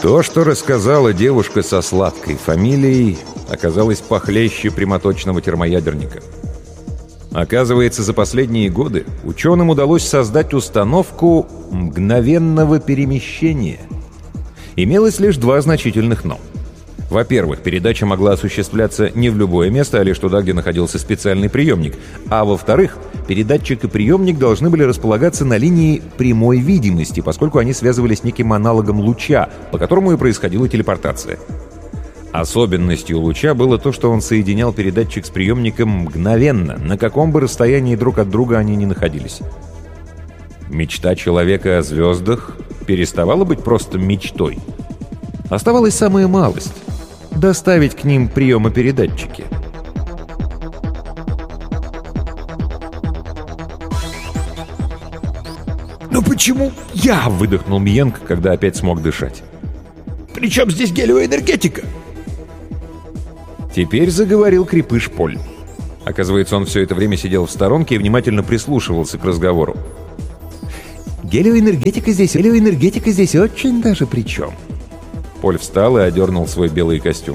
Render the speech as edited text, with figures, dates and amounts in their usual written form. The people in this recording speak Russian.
То, что рассказала девушка со сладкой фамилией, оказалось похлеще прямоточного термоядерника. Оказывается, за последние годы ученым удалось создать установку мгновенного перемещения. Имелось лишь два значительных «но». Во-первых, передача могла осуществляться не в любое место, а лишь туда, где находился специальный приемник. А во-вторых, передатчик и приемник должны были располагаться на линии прямой видимости, поскольку они связывались с неким аналогом луча, по которому и происходила телепортация. Особенностью луча было то, что он соединял передатчик с приемником мгновенно, на каком бы расстоянии друг от друга они ни находились. Мечта человека о звездах переставала быть просто мечтой. Оставалась самая малость — доставить к ним приемопередатчики. «Но почему я?» — выдохнул Мьенг, когда опять смог дышать. «При чем здесь гелиоэнергетика?» Теперь заговорил крепыш Поль. Оказывается, он все это время сидел в сторонке и внимательно прислушивался к разговору. «Гелиоэнергетика здесь очень даже при чем?» Поль встал и одернул свой белый костюм.